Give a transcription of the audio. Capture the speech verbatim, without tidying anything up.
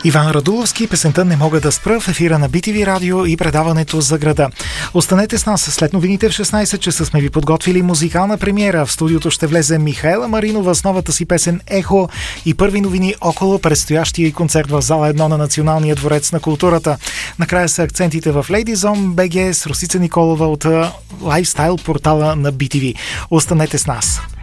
Иван Радуловски, песента "Не мога да спра" в ефира на би ти ви радио и предаването "За града". Останете с нас. След новините в шестнайсет часа сме ви подготвили музикална премиера. В студиото ще влезе Михаела Маринова с новата си песен "Ехо" и първи новини около предстоящия концерт в зала едно на Националния дворец на културата. Накрая са акцентите в Ladies On би джи с Росица Николова от лайфстайл портала на би ти ви. Останете с нас.